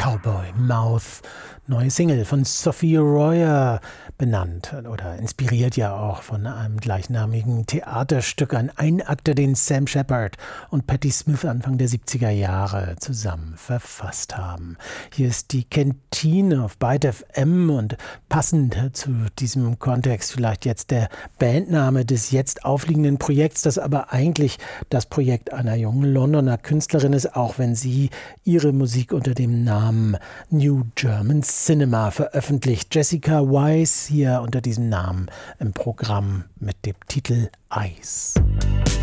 Cowboy Mouth, neue Single von Sophie Royer, benannt oder inspiriert ja auch von einem gleichnamigen Theaterstück, ein Einakter, den Sam Shepard und Patti Smith Anfang der 70er Jahre zusammen verfasst haben. Hier ist die Kantine auf Byte FM und passend zu diesem Kontext vielleicht jetzt der Bandname des jetzt aufliegenden Projekts, das aber eigentlich das Projekt einer jungen Londoner Künstlerin ist, auch wenn sie ihre Musik unter dem Namen New German Cinema veröffentlicht. Jessica Wise hier unter diesem Namen im Programm mit dem Titel Ice.